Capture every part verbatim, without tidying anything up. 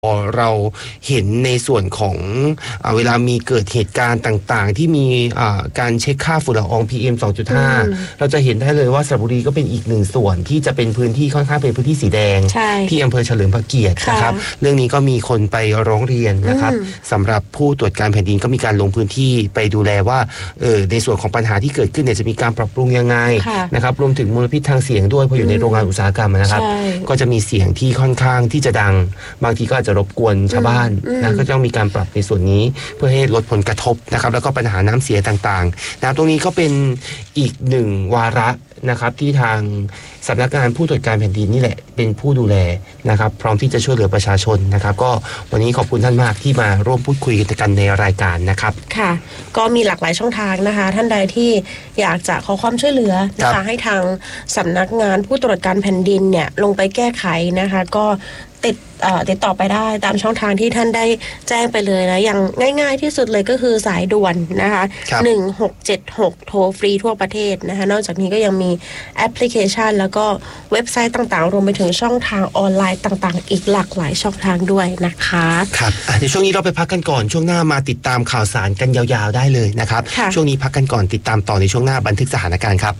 เราเห็นในส่วนของเวลามีเกิดเหตุการณ์ต่างๆที่มีการเช็คค่าฝุ่นละออง พี เอ็ม สองจุดห้า เราจะเห็นได้เลยว่าสระบุรีก็เป็นอีกหนึ่งส่วนที่จะเป็นพื้นที่ค่อนข้างเป็นพื้นที่สีแดงที่อำเภอเฉลิมพระเกียรตินะครับเรื่องนี้ก็มีคนไปร้องเรียนนะครับสำหรับผู้ตรวจการแผ่นดินก็มีการลงพื้นที่ไปดูแลว่าเออในส่วนของปัญหาที่เกิดขึ้นเนี่ยจะมีการปรับปรุงยังไงนะครับรวมถึงมลพิษทางเสียงด้วยเพราะอยู่ในโรงงานอุตสาหกรรมนะครับก็จะมีเสียงที่ค่อนข้างที่จะดังบางทีก็อาจจะรบกวนชาวบ้านนะก็ต้องมีการปรับในส่วนนี้เพื่อให้ลดผลกระทบนะครับแล้วก็ปัญหาน้ำเสียต่างๆนะตรงนี้ก็เป็นอีกหนึ่งวาระนะครับที่ทางสำนักงานผู้ตรวจการแผ่นดินนี่แหละเป็นผู้ดูแลนะครับพร้อมที่จะช่วยเหลือประชาชนนะครับก็วันนี้ขอบคุณท่านมากที่มาร่วมพูดคุยกันในรายการนะครับค่ะก็มีหลากหลายช่องทางนะคะท่านใดที่อยากจะขอความช่วยเหลือนะคะให้ทางสำนักงานผู้ตรวจการแผ่นดินเนี่ยลงไปแก้ไขนะคะก็ติดติดต่อไปได้ตามช่องทางที่ท่านได้แจ้งไปเลยนะอย่างง่ายๆที่สุดเลยก็คือสายด่วนนะคะหนึ่งหกเจ็ดหกโทรฟรีทั่วประเทศนะคะนอกจากนี้ก็ยังมีแอปพลิเคชันแล้วก็เว็บไซต์ต่างๆรวมไปถึงช่องทางออนไลน์ต่างๆอีกหลากหลายช่องทางด้วยนะคะครับในช่วงนี้เราไปพักกันก่อนช่วงหน้ามาติดตามข่าวสารกันยาวๆได้เลยนะครับช่วงนี้พักกันก่อนติดตามต่อในช่วงหน้าบันทึกสถานการณ์ครับ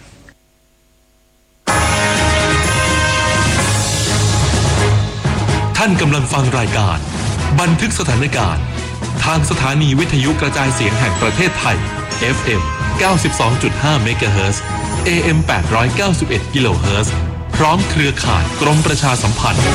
ท่านกำลังฟังรายการบันทึกสถานการณ์ทางสถานีวิทยุกระจายเสียงแห่งประเทศไทย เอฟ เอ็ม เก้าสิบสองจุดห้า เมกะเฮิรตซ์ เอ เอ็ม แปดร้อยเก้าสิบเอ็ด กิโลเฮิรตซ์ พร้อมเครือข่ายกรมประชาสัมพันธ์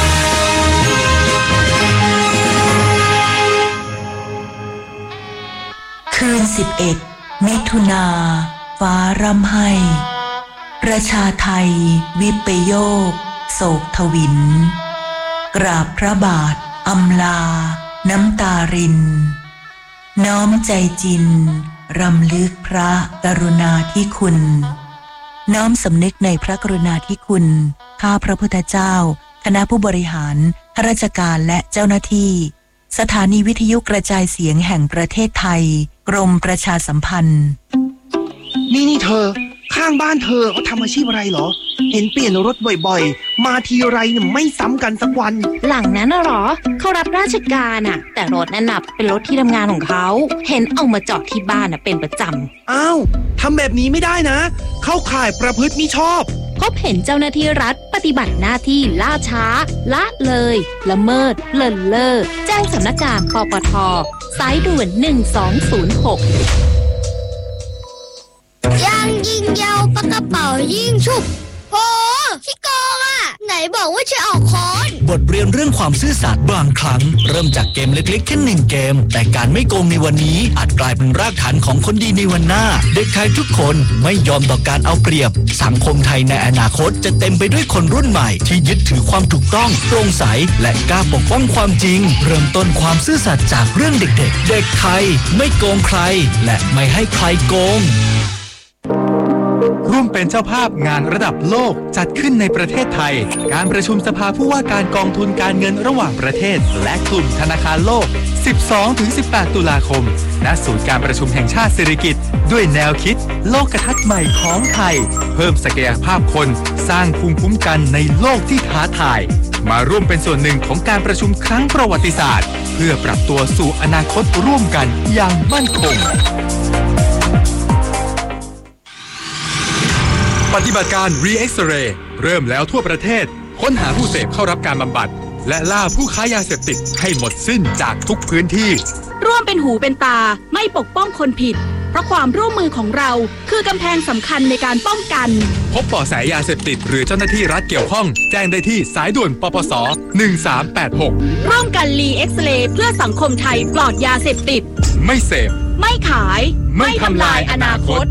คืนสิบเอ็ดมิถุนาฟ้าร่ำไห้ประชาไทยวิปโยคโศกทวินกราบพระบาทอำลาน้ำตารินน้อมใจจินรำลึกพระกรุณาธิคุณน้อมสำนึกในพระกรุณาธิคุณข้าพระพุทธเจ้าคณะผู้บริหารข้าราชการและเจ้าหน้าที่สถานีวิทยุกระจายเสียงแห่งประเทศไทยกรมประชาสัมพันธ์นี่นี่เธอข้างบ้านเธอเขาทำอาชีพอะไรเหรอเห็นเปลี่ยนรถบ่อยๆมาทีไรเนี่ยไม่ซ้ำกันสักวันหลังนั้นน่ะหรอเขารับราชการอ่ะแต่รถนั่นน่ะเป็นรถที่ทำงานของเขาเห็นเอามาจอดที่บ้านน่ะเป็นประจำอ้าวทำแบบนี้ไม่ได้นะเข้าข่ายประพฤติมิชอบพบเห็นเจ้าหน้าที่รัฐปฏิบัติหน้าที่ล่าช้าละเลยละเมิดเลินเล่อแจ้งสำนักงานปปท.สายด่วนหนึ่งสองศูนย์หกยังยิงยาวปากกระเป๋ายิงฉุบโหขี้โกงอ่ะไหนบอกว่าจะออกค้อนบทเรียนเรื่องความซื่อสัตย์บางครั้งเริ่มจากเกมเล็กๆแค่หนึ่งเกมแต่การไม่โกงในวันนี้อาจกลายเป็นรากฐานของคนดีในวันหน้าเด็กไทยทุกคนไม่ยอมต่อการเอาเปรียบสังคมไทยในอนาคตจะเต็มไปด้วยคนรุ่นใหม่ที่ยึดถือความถูกต้องโปร่งใสและกล้าปกป้องความจริงเริ่มต้นความซื่อสัตย์จากเรื่องเด็กๆเด็กไทยไม่โกงใครและไม่ให้ใครโกงร่วมเป็นเจ้าภาพงานระดับโลกจัดขึ้นในประเทศไทยการประชุมสภาผู้ว่าการกองทุนการเงินระหว่างประเทศและกลุ่มธนาคารโลก สิบสองถึงสิบแปด ตุลาคมณศูนย์การประชุมแห่งชาติสิริกิติ์ด้วยแนวคิดโลกทัศน์ใหม่ของไทยเพิ่มศักยภาพคนสร้างภูมิคุ้มกันในโลกที่ท้าทายมาร่วมเป็นส่วนหนึ่งของการประชุมครั้งประวัติศาสตร์เพื่อปรับตัวสู่อนาคตร่วมกันอย่างมั่นคงปฏิบัติการ Re-X-Ray เริ่มแล้วทั่วประเทศค้นหาผู้เสพเข้ารับการบำบัดและล่าผู้ค้ายาเสพติดให้หมดสิ้นจากทุกพื้นที่ร่วมเป็นหูเป็นตาไม่ปกป้องคนผิดเพราะความร่วมมือของเราคือกำแพงสำคัญในการป้องกันพบเบาะแสยาเสพติดหรือเจ้าหน้าที่รัฐเกี่ยวข้องแจ้งได้ที่สายด่วนปปสหนึ่งสามแปดหกร่วมกัน Re-X-Ray เพื่อสังคมไทยปลอดยาเสพติดไม่เสพไม่ขายไม่ทำลายอนาคต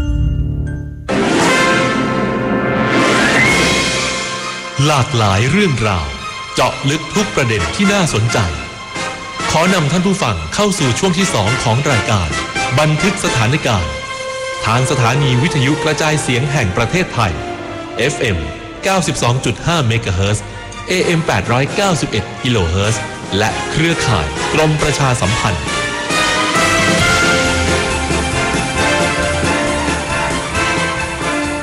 หลากหลายเรื่องราวเจาะลึกทุกประเด็นที่น่าสนใจขอนำท่านผู้ฟังเข้าสู่ช่วงที่สองของรายการบันทึกสถานการณ์ทางสถานีวิทยุกระจายเสียงแห่งประเทศไทย เอฟ เอ็ม เก้าสิบสองจุดห้า เมกะเฮิรตซ์ เอ เอ็ม แปดร้อยเก้าสิบเอ็ด กิโลเฮิรตซ์และเครือข่ายกรมประชาสัมพันธ์ค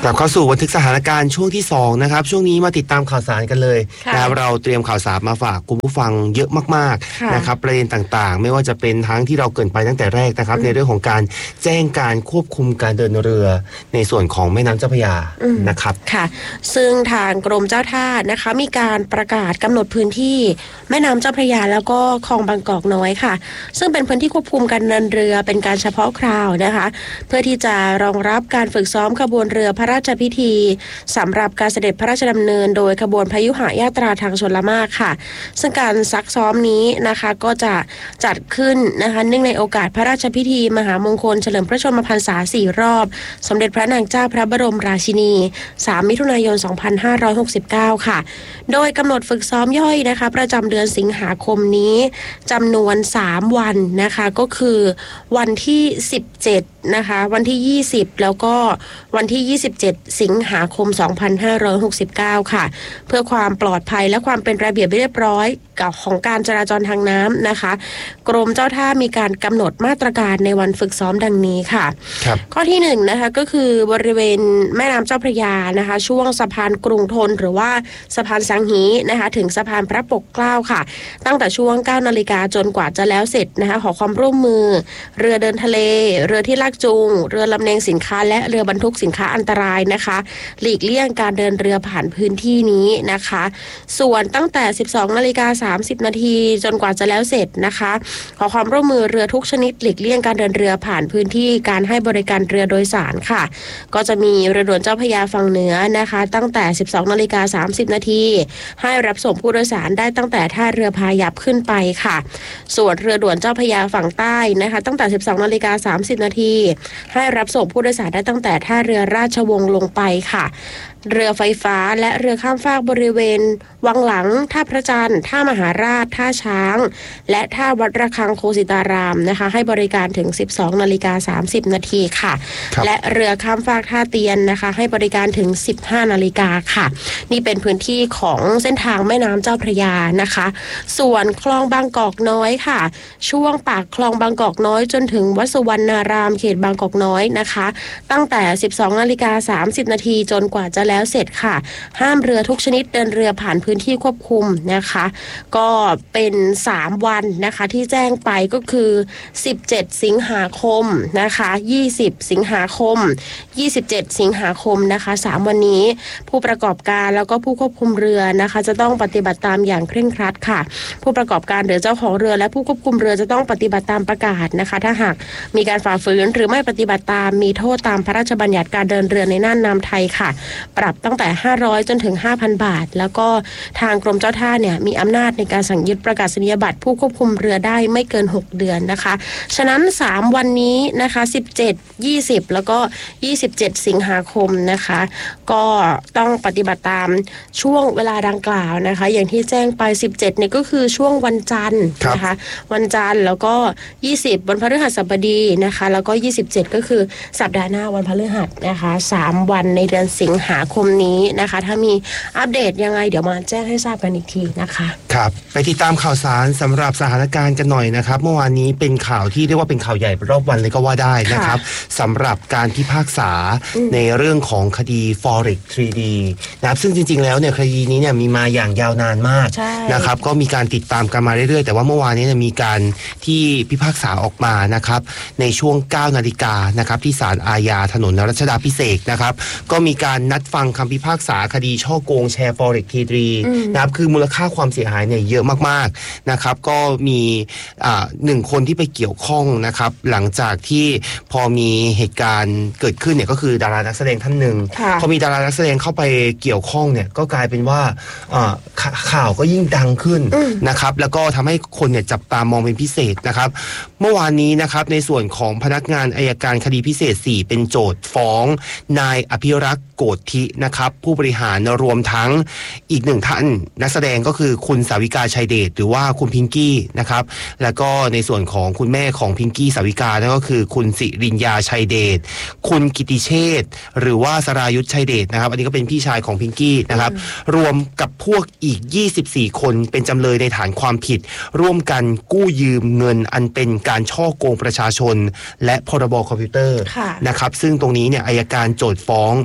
กลับเข้าสู่บันทึกสถานการณ์ช่วงที่สองนะครับช่วงนี้มาติดตามข่าวสารกันเลยนะครับเราเตรียมข่าวสารมาฝากคุณผู้ฟังเยอะมากๆนะครับประเด็นต่างๆไม่ว่าจะเป็นทั้งที่เราเกริ่นไปตั้งแต่แรกนะครับในเรื่องของการแจ้งการควบคุมการเดินเรือในส่วนของแม่น้ำเจ้าพระยานะครับค่ะซึ่งทางกรมเจ้าท่านะคะมีการประกาศกำหนดพื้นที่แม่น้ำเจ้าพระยาแล้วก็คลองบางกอกน้อยค่ะซึ่งเป็นพื้นที่ควบคุมการเดินเรือเป็นการเฉพาะคราวนะคะเพื่อที่จะรองรับการฝึกซ้อมขบวนเรือพระราชพิธีสำหรับการเสด็จพระราชดำเนินโดยขบวนพยุหญาตราทางชลมารค่ะซึ่งการซักซ้อมนี้นะคะก็จะจัดขึ้นนะคะเนื่องในโอกาสพระราชพิธีมหามงคลเฉลิมพระชนมพรรษาสี่รอบสมเด็จพระนางเจ้าพระบรมราชินีสามมิถุนายนสองพันห้าร้อยหกสิบเก้าค่ะโดยกำหนดฝึกซ้อมย่อยนะคะประจำเดือนสิงหาคมนี้จำนวนสามวันนะคะก็คือวันที่สิบเจ็ดนะคะวันที่ยี่สิบแล้วก็วันที่ยี่สิบเจ็ดสิงหาคมสองพันห้าร้อยหกสิบเก้าค่ะเพื่อความปลอดภัยและความเป็นระเบียบเรียบร้อยกับของการจราจรทางน้ำนะคะกรมเจ้าท่ามีการกำหนดมาตรการในวันฝึกซ้อมดังนี้ค่ะข้อที่หนึ่งนะคะก็คือบริเวณแม่น้ำเจ้าพระยานะคะช่วงสะพานกรุงธนหรือว่าสะพานสังฮีนะคะถึงสะพานพระปกเกล้าค่ะตั้งแต่ช่วงเก้านาฬิกาจนกว่าจะแล้วเสร็จนะคะขอความร่วมมือเรือเดินทะเลเรือที่ลากจูงเรือลำเลียงสินค้าและเรือบรรทุกสินค้าอันตรายนะคะหลีกเลี่ยงการเดินเรือผ่านพื้นที่นี้นะคะส่วนตั้งแต่ สิบสองนาฬิกาสามสิบนาทีจนกว่าจะแล้วเสร็จนะคะขอความร่วมมือเรือทุกชนิดหลีกเลี่ยงการเดินเรือผ่านพื้นที่การให้บริการเรือโดยสารค่ะก็จะมีเรือด่วนเจ้าพระยาฝั่งเหนือนะคะตั้งแต่ สิบสองนาฬิกาสามสิบนาทีให้รับส่งผู้โดยสารได้ตั้งแต่ท่าเรือพายัพขึ้นไปค่ะส่วนเรือด่วนเจ้าพระยาฝั่งใต้นะคะตั้งแต่ สิบสองนาฬิกาสามสิบนาทีให้รับส่งผู้โดยสารได้ตั้งแต่ท่าเรือราชวงศ์ลงไปค่ะเรือไฟฟ้าและเรือข้ามฟากบริเวณวังหลังท่าพระจันทร์ท่ามหาราชท่าช้างและท่าวัดระฆังโคสิตารามนะคะให้บริการถึง สิบสองนาฬิกาสามสิบนาทีค่ะและเรือข้ามฟากท่าเตียนนะคะให้บริการถึง สิบห้านาฬิกาค่ะนี่เป็นพื้นที่ของเส้นทางแม่น้ำเจ้าพระยานะคะส่วนคลองบางกอกน้อยค่ะช่วงปากคลองบางกอกน้อยจนถึงวัดสุวรรณารามเขตบางกอกน้อยนะคะตั้งแต่ สิบสองนาฬิกาสามสิบนาทีจนกว่าจะแล้วเสร็จค่ะห้ามเรือทุกชนิดเดินเรือผ่านพื้นที่ควบคุมนะคะก็เป็นสามวันนะคะที่แจ้งไปก็คือสิบเจ็ดสิงหาคมนะคะยี่สิบสิงหาคมยี่สิบเจ็ดสิงหาคมนะคะสามวันนี้ผู้ประกอบการแล้วก็ผู้ควบคุมเรือนะคะจะต้องปฏิบัติตามอย่างเคร่งครัดค่ะผู้ประกอบการหรือเจ้าของเรือและผู้ควบคุมเรือจะต้องปฏิบัติตามประกาศนะคะถ้าหากมีการฝ่าฝืนหรือไม่ปฏิบัติตามมีโทษตามพระราชบัญญัติการเดินเรือในน่านน้ำไทยค่ะปรับตั้งแต่ห้าร้อยจนถึง ห้าพัน บาทแล้วก็ทางกรมเจ้าท่าเนี่ยมีอำนาจในการสั่งยึดประกาศนียบัตรผู้ควบคุมเรือได้ไม่เกินหกเดือนนะคะฉะนั้นสามวันนี้นะคะสิบเจ็ด ยี่สิบแล้วก็ยี่สิบเจ็ดสิงหาคมนะคะก็ต้องปฏิบัติตามช่วงเวลาดังกล่าวนะคะอย่างที่แจ้งไปสิบเจ็ดเนี่ยก็คือช่วงวันจันทร์นะคะวันจันทร์แล้วก็ยี่สิบวันพฤหัสบดีนะคะแล้วก็ยี่สิบเจ็ดก็คือสัปดาห์หน้าวันพฤหัสนะคะสามวันในเดือนสิงหาคมนี้นะคะถ้ามีอัปเดตยังไงเดี๋ยวมาแจ้งให้ทราบกันอีกทีนะคะครับไปติดตามข่าวสารสำหรับสถานการณ์กันหน่อยนะครับเมื่อวานนี้เป็นข่าวที่เรียกว่าเป็นข่าวใหญ่รอบวันเลยก็ว่าได้นะครับสำหรับการพิพากษาในเรื่องของคดี Forex ทรี ดี นะครับซึ่งจริงๆแล้วเนี่ยคดีนี้เนี่ยมีมาอย่างยาวนานมากนะครับก็มีการติดตามกันมาเรื่อยๆแต่ว่าเมื่อวานนี้มีการที่พิพากษาออกมานะครับในช่วงเก้านาฬิกานะครับที่ศาลอาญาถนนรัชดาภิเษกนะครับก็มีการนัดฟังคำพิพากษาคดีช่อโกงแชร์ Forex ทรี ดี นะครับคือมูลค่าความเสียหายเนี่ยเยอะมากๆนะครับก็มีอ่าหนึ่งคนที่ไปเกี่ยวข้องนะครับหลังจากที่พอมีเหตุการณ์เกิดขึ้นเนี่ยก็คือดารานักแสดงท่านหนึ่งพอมีดารานักแสดงเข้าไปเกี่ยวข้องเนี่ยก็กลายเป็นว่าอ่าข่าวก็ยิ่งดังขึ้นนะครับแล้วก็ทำให้คนเนี่ยจับตามองเป็นพิเศษนะครับเมื่อวานนี้นะครับในส่วนของพนักงานอัยการคดีพิเศษสี่เป็นโจทย์ฟ้องนายอภิรักษ์โกธินะครับผู้บริหารรวมทั้งอีกหนึ่งท่านนักแสดงก็คือคุณสาวิกาชัยเดชหรือว่าคุณพิงกี้นะครับแล้วก็ในส่วนของคุณแม่ของพิงกี้สาวิกานั่นก็คือคุณสิริญญาชัยเดชคุณกิติเชษฐ์หรือว่าสรายุทธชัยเดชนะครับอันนี้ก็เป็นพี่ชายของพิงกี้นะครับรวมกับพวกอีกยี่สิบสี่คนเป็นจำเลยในฐานความผิดร่วมกันกู้ยืมเงินอันเป็นการฉ้อโกงประชาชนและพรบคอมพิวเตอร์นะครับซึ่งตรงนี้เนี่ยอัยการโจทย์ฟ้องมีการระ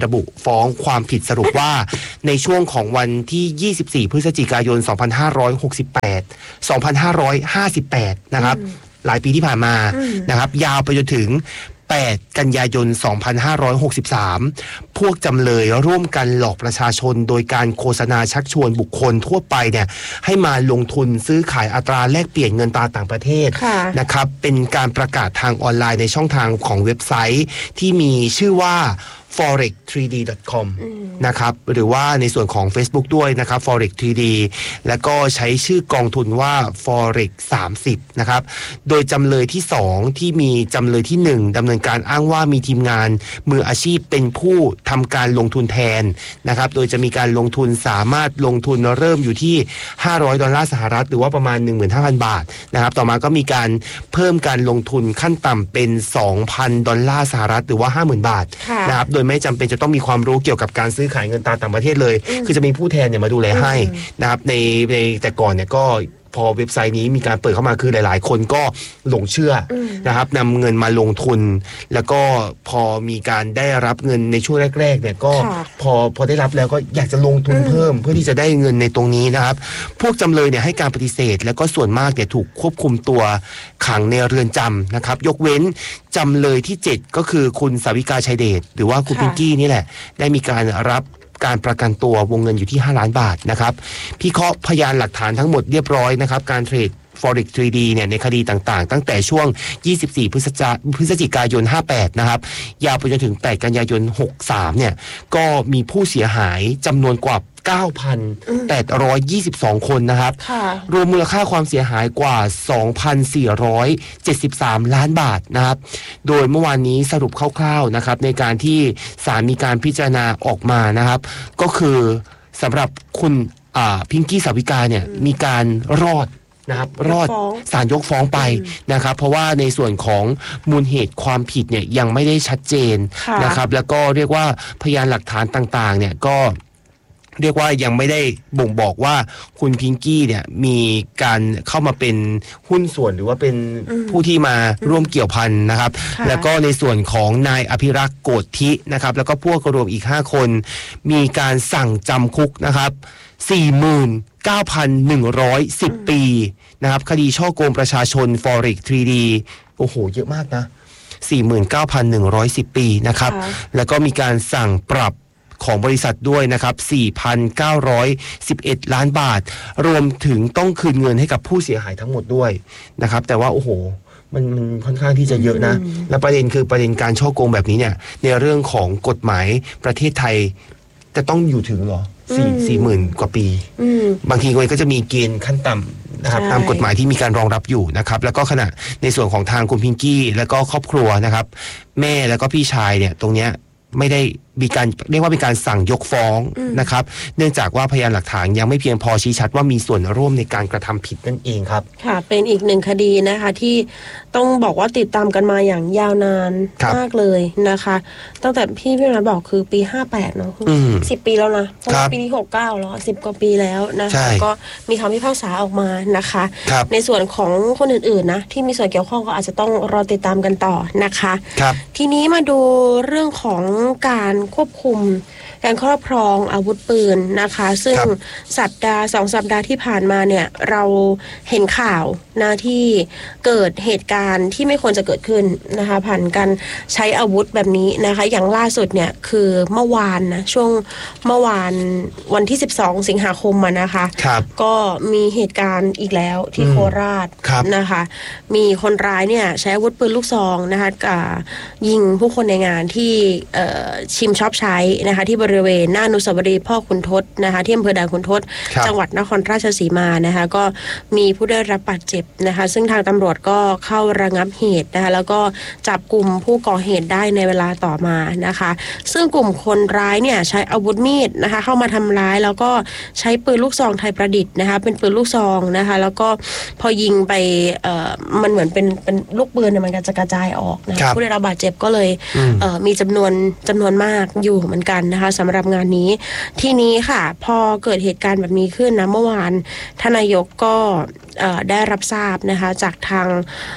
ระบุฟ้องความผิดสรุปว่าในช่วงของวันที่ยี่สิบสี่พฤศจิกายนสองพันห้าร้อยหกสิบแปด สองพันห้าร้อยห้าสิบแปดนะครับหลายปีที่ผ่านมานะครับยาวไปจนถึงแปดกันยายนสองพันห้าร้อยหกสิบสามพวกจำเลยร่วมกันหลอกประชาชนโดยการโฆษณาชักชวนบุคคลทั่วไปเนี่ยให้มาลงทุนซื้อขายอัตราแลกเปลี่ยนเงินตราต่างประเทศนะครับเป็นการประกาศทางออนไลน์ในช่องทางของเว็บไซต์ที่มีชื่อว่า ฟอเร็กซ์ ทรี ดี ดอท คอม นะครับหรือว่าในส่วนของ Facebook ด้วยนะครับ ฟอเร็กซ์ ทรี ดี แล้วก็ใช้ชื่อกองทุนว่า ฟอเร็กซ์ สามสิบ นะครับโดยจำเลยที่สองที่มีจำเลยที่หนึ่งดำเนินการอ้างว่ามีทีมงานมืออาชีพเป็นผู้ทำการลงทุนแทนนะครับโดยจะมีการลงทุนสามารถลงทุนเริ่มอยู่ที่ห้าร้อยดอลลาร์สหรัฐหรือว่าประมาณ หนึ่งหมื่นห้าพัน บาทนะครับต่อมาก็มีการเพิ่มการลงทุนขั้นต่ำเป็น สองพัน ดอลลาร์สหรัฐหรือว่า ห้าหมื่น บาทนะครับโดยไม่จำเป็นจะต้องมีความรู้เกี่ยวกับการซื้อขายเงินตราต่างประเทศเลยคือจะมีผู้แทนเนี่ยมาดูแลให้นะครับในในแต่ก่อนเนี่ยก็พอเว็บไซต์นี้มีการเปิดเข้ามาคือหลายๆคนก็หลงเชื่อนะครับนำเงินมาลงทุนแล้วก็พอมีการได้รับเงินในช่วงแรกๆเนี่ยก็พอพอได้รับแล้วก็อยากจะลงทุนเพิ่มเพื่อที่จะได้เงินในตรงนี้นะครับพวกจำเลยเนี่ยให้การปฏิเสธแล้วก็ส่วนมากเนี่ยถูกควบคุมตัวขังในเรือนจำนะครับยกเว้นจำเลยที่เจ็ดก็คือคุณสาวิกาชัยเดชหรือว่าคุณพิงกี้นี่แหละได้มีการรับการประกันตัววงเงินอยู่ที่ห้าล้านบาทนะครับพิเคราะห์พยานหลักฐานทั้งหมดเรียบร้อยนะครับการเทรด ฟอเร็กซ์ ทรี ดี เนี่ยในคดีต่างๆตั้งแต่ช่วงยี่สิบสี่พฤศจิกายนห้าแปดนะครับยาวไปจนถึงแปดกันยายนหกสามเนี่ยก็มีผู้เสียหายจำนวนกว่า เก้าพันแปดร้อยยี่สิบสอง คนนะครับรวมมูลค่าความเสียหายกว่า สองพันสี่ร้อยเจ็ดสิบสาม ล้านบาทนะครับโดยเมื่อวานนี้สรุปคร่าวๆนะครับในการที่ศาลมีการพิจารณาออกมานะครับก็คือสำหรับคุณพิงกี้สาวิกาเนี่ยมีการรอดนะครับรอดศาลยกฟ้องไปนะครับเพราะว่าในส่วนของมูลเหตุความผิดเนี่ยยังไม่ได้ชัดเจนนะครับแล้วก็เรียกว่าพยานหลักฐานต่างๆเนี่ยก็เรียกว่ายังไม่ได้บ่งบอกว่าคุณพิงกี้เนี่ยมีการเข้ามาเป็นหุ้นส่วนหรือว่าเป็นผู้ที่มาร่วมเกี่ยวพันนะครับแล้วก็ในส่วนของนายอภิรักษ์โกฏทินะครับแล้วก็พวกรวมอีกห้าคนมีการสั่งจำคุกนะครับ สี่หมื่นเก้าพันหนึ่งร้อยสิบ ปีนะครับคดีฉ้อโกงประชาชน ฟอเร็กซ์ ทรี ดี โอ้โหเยอะมากนะ สี่หมื่นเก้าพันหนึ่งร้อยสิบ ปีนะครับแล้วก็มีการสั่งปรับของบริษัทด้วยนะครับ สี่พันเก้าร้อยสิบเอ็ด ล้านบาทรวมถึงต้องคืนเงินให้กับผู้เสียหายทั้งหมดด้วยนะครับแต่ว่าโอ้โหมันมันค่อนข้างที่จะเยอะนะและประเด็นคือประเด็นการฉ้อโกงแบบนี้เนี่ยในเรื่องของกฎหมายประเทศไทยจะต้องอยู่ถึงหรอสี่สี่หมื่นกว่าปีบางทีก็จะมีเกณฑ์ขั้นต่ำนะครับตามกฎหมายที่มีการรองรับอยู่นะครับแล้วก็ขณะในส่วนของทางคุณพิงกี้แล้วก็ครอบครัวนะครับแม่แล้วก็พี่ชายเนี่ยตรงเนี้ยไม่ได้มีการเรียกว่าเป็นการสั่งยกฟ้องนะครับเนื่องจากว่าพยานหลักฐานยังไม่เพียงพอชี้ชัดว่ามีส่วนร่วมในการกระทำผิดนั่นเองครับค่ะเป็นอีกหนึ่งคดีนะคะที่ต้องบอกว่าติดตามกันมาอย่างยาวนานมากเลยนะคะตั้งแต่พี่พี่นัทบอกคือปีห้าแปดเนาะสิบปีแล้วนะเพราะว่าปีนี้หกเก้าแล้วสิบกว่าปีแล้วนะคะก็มีคำพิพากษาออกมานะคะในส่วนของคนอื่นๆนะที่มีส่วนเกี่ยวข้องก็อาจจะต้องรอติดตามกันต่อนะคะทีนี้มาดูเรื่องของการควบคุมการครอบครองอาวุธปืนนะคะซึ่งสัปดาห์สองสัปดาห์ที่ผ่านมาเนี่ยเราเห็นข่าวนะที่เกิดเหตุการณ์ที่ไม่ควรจะเกิดขึ้นนะคะผ่านการใช้อาวุธแบบนี้นะคะอย่างล่าสุดเนี่ยคือเมื่อวานนะช่วงเมื่อวานวันที่สิบสองสิงหาคมมานะคะก็มีเหตุการณ์อีกแล้วที่โคราชนะคะมีคนร้ายเนี่ยใช้อาวุธปืนลูกซองนะคะยิงผู้คนในงานที่ชิมชอบใช้นะคะที่บริเวณหน้าอนุสาวรีย์พ่อขุนทดนะคะที่อำเภอด่านขุนทดจังหวัดนครราชสีมานะคะก็มีผู้ได้รับบาดเจ็บนะคะซึ่งทางตำรวจก็เข้าระงับเหตุนะคะแล้วก็จับกลุ่มผู้ก่อเหตุได้ในเวลาต่อมานะคะซึ่งกลุ่มคนร้ายเนี่ยใช้อาวุธมีดนะคะเข้ามาทำร้ายแล้วก็ใช้ปืนลูกซองไทยประดิษฐ์นะคะเป็นปืนลูกซองนะคะแล้วก็พอยิงไปเอ่อมันเหมือนเป็นเป็นลูกปืนเนี่ยมันจะกระจายออกนะผู้ได้รับบาดเจ็บก็เลยเอ่อมีจำนวนจำนวนมากอยู่เหมือนกันนะคะสำหรับงานนี้ทีนี้ค่ะพอเกิดเหตุการณ์แบบนี้ขึ้นนะเมื่อวานท่านนายกก็ได้รับทราบนะคะจากทาง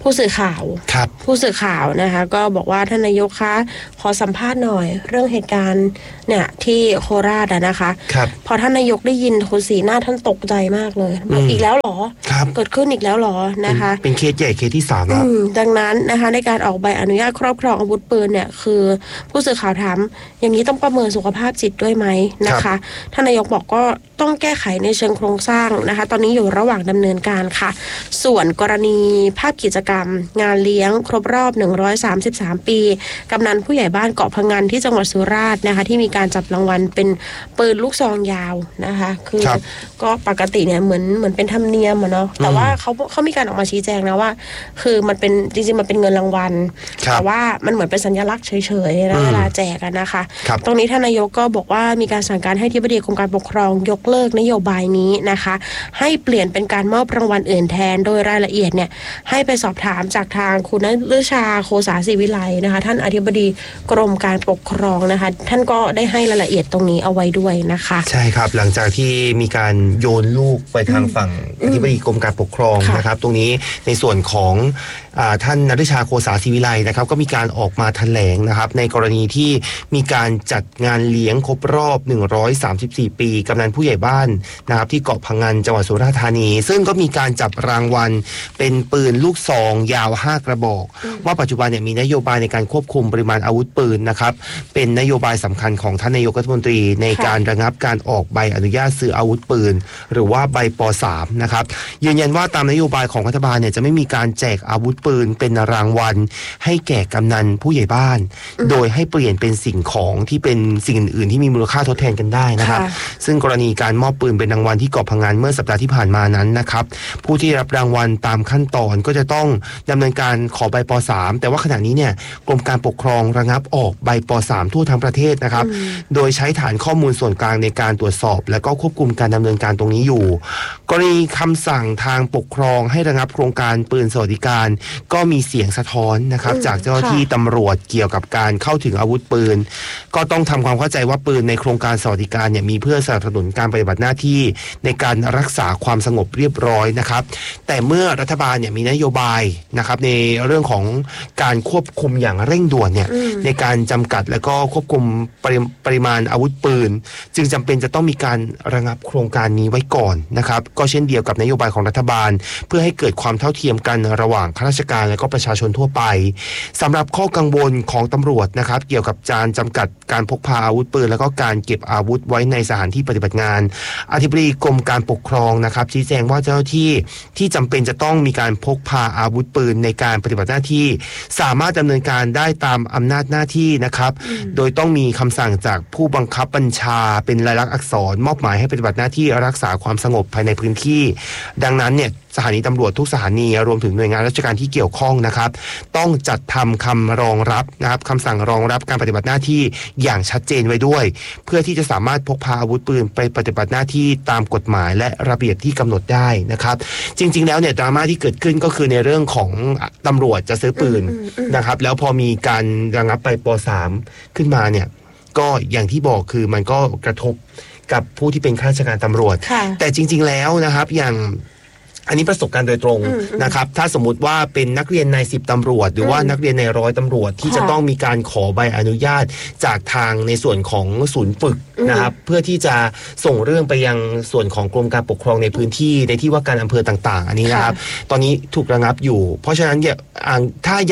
ผู้สื่อข่าวครับผู้สื่อข่าวนะคะก็บอกว่าท่านนายกคะขอสัมภาษณ์หน่อยเรื่องเหตุการณ์เนี่ยที่โคราชอะนะคะครับพอท่านนายกได้ยินทุกสีหน้าท่านตกใจมากเลยบอกอีกแล้วหรอเกิดขึ้นอีกแล้วหรอนะคะเป็นเคสใหญ่เคสที่สามแล้วดังนั้นนะคะในการออกใบอนุญาตครอบครองอาวุธปืนเนี่ยคือผู้สื่อข่าวถามอย่างนี้ต้องประเมินสุขภาพจิตด้วยไหมนะคะท่านนายกบอกก็ต้องแก้ไขในเชิงโครงสร้างนะคะตอนนี้อยู่ระหว่างดำเนินการค่ะส่วนกรณีภาพกิจกรรมงานเลี้ยงครบรอบหนึ่งร้อยสามสิบสามปีกำนันผู้ใหญ่บ้านเกาะพะงันที่จังหวัดสุราษฎร์นะคะที่มีการจับรางวัลเป็นปืนลูกซองยาวนะคะคือก็ปกติเนี่ยเหมือนเหมือนเป็นธรรมเนียมอะเนาะแต่ว่าเขาเขามีการออกมาชี้แจงนะว่าคือมันเป็นจริงๆมันเป็นเงินรางวัลแต่ว่ามันเหมือนเป็นสัญลักษณ์เฉยๆนะเวลาแจกกันนะคะตรงนี้ท่านนายกก็บอกว่ามีการสั่งการให้อธิบดีกรมการปกครองยกเลิกนโยบายนี้นะคะให้เปลี่ยนเป็นการมอบรางวัลอื่นแทนโดยรายละเอียดเนี่ยให้ไปสอบถามจากทางคุณณฤชาโคสาศิวิไลนะคะท่านอธิบดีกรมการปกครองนะคะท่านก็ได้ให้รายละเอียดตรงนี้เอาไว้ด้วยนะคะใช่ครับหลังจากที่มีการโยนลูกไปทางฝั่งอธิบดีกรมการปกครองนะครับตรงนี้ในส่วนของท่านณฤชาโคสาศิวิไลนะครับก็มีการออกมาแถลงนะครับในกรณีที่มีการจัดงานเลี้ยงครบรอบหนึ่งร้อยสามสิบสี่ปีกำนันผู้ใหญ่บ้านนะครับที่เกาะพะงันจังหวัดสุราษฎร์ธานีซึ่งก็มีการจับรางวัลเป็นปืนลูกซองยาวห้ากระบอกว่าปัจจุบันเนี่ยมีนโยบายในการควบคุมปริมาณอาวุธปืนนะครับเป็นนโยบายสำคัญของท่านนายกรัฐมนตรีในการระงับการออกใบอนุญาตซื้ออาวุธปืนหรือว่าใบป สาม นะครับยืนยันว่าตามนโยบายของรัฐบาลเนี่ยจะไม่มีการแจกอาวุธปืนเป็นรางวัลให้แก่กำนันผู้ใหญ่บ้านโดยให้เปลี่ยนเป็นสิ่งของที่เป็นสิ่งอื่นๆที่มีมูลค่าทดแทนกันได้นะครับซึ่งกรณีการมอบปืนเป็นรางวัลที่เกาะพะงันเมื่อสัปดาห์ที่ผ่านมานั้นนะครับผู้ที่รับรางวัลตามขั้นตอนก็จะต้องดำเนินการขอใบป สาม แต่ว่าขณะนี้เนี่ยกรมการปกครองระงับออกใบป สาม ทั่วทั้งประเทศนะครับโดยใช้ฐานข้อมูลส่วนกลางในการตรวจสอบและก็ควบคุมการดำเนินการตรงนี้อยู่กรณีคำสั่งทางปกครองให้ระงับโครงการปืนสวัสดิการก็มีเสียงสะท้อนนะครับจากเจ้าหน้าที่ตำรวจเกี่ยวกับการเข้าถึงอาวุธปืนก็ต้องทำความเข้าใจว่าปืนในโครงการสวัสดิการเนี่ยมีเพื่อสนับสนุนการปฏิบัติหน้าที่ในการรักษาความสงบเรียบร้อยนะครับแต่เมื่อรัฐบาลเนี่ยมีนโยบายนะครับในเรื่องของการควบคุมอย่างเร่งด่วนเนี่ยในการจำกัดและก็ควบคุมปริปริมาณอาวุธปืนจึงจำเป็นจะต้องมีการระงับโครงการนี้ไว้ก่อนนะครับก็เช่นเดียวกับนโยบายของรัฐบาลเพื่อให้เกิดความเท่าเทียมกันระหว่างข้าราชการและก็ประชาชนทั่วไปสำหรับข้อกังวลของตำรวจนะครับเกี่ยวกับการจำกัดการพกพาอาวุธปืนแล้วก็การเก็บอาวุธไว้ในสถานที่ปฏิบัติงานอธิบดีกรมการปกครองนะครับชี้แจงว่าเจ้าหน้าที่ที่จำเป็นจะต้องมีการพกพาอาวุธปืนในการปฏิบัติหน้าที่สามารถดำเนินการได้ตามอำนาจหน้าที่นะครับโดยต้องมีคำสั่งจากผู้บังคับบัญชาเป็นลายลักษณ์อักษรมอบหมายให้ปฏิบัติหน้าที่รักษาความสงบภายในพื้นที่ดังนั้นเนี่ยสถานีตำรวจทุกสถานีรวมถึงหน่วยงานราชการที่เกี่ยวข้องนะครับต้องจัดทำคำรองรับนะครับคำสั่งรองรับการปฏิบัติหน้าที่อย่างชัดเจนไว้ด้วยเพื่อที่จะสามารถพกพาอาวุธปืนไปปฏิบัติหน้าที่ตามกฎหมายและระเบียบที่กำหนดได้นะครับจริงๆแล้วเนี่ยดราม่าที่เกิดขึ้นก็คือในเรื่องของตำรวจจะซื้อปืนนะครับแล้วพอมีการระงับไปป สาม ขึ้นมาเนี่ยก็อย่างที่บอกคือมันก็กระทบกับผู้ที่เป็นข้าราชการตำรวจแต่จริงๆแล้วนะครับอย่างอันนี้ประสบการณ์โดยตรงนะครับถ้าสมมุติว่าเป็นนักเรียนนายสิบตำรวจหรือว่านักเรียนนายร้อยตำรวจที่จะต้องมีการขอใบอนุญาตจากทางในส่วนของศูนย์ฝึกนะครับเพื่อที่จะส่งเรื่องไปยังส่วนของกรมการปกครองในพื้นที่ในที่ว่าการอำเภอต่างๆอันนี้นะครับตอนนี้ถูกระงับอยู่เพราะฉะนั้นเนี่ยถ้า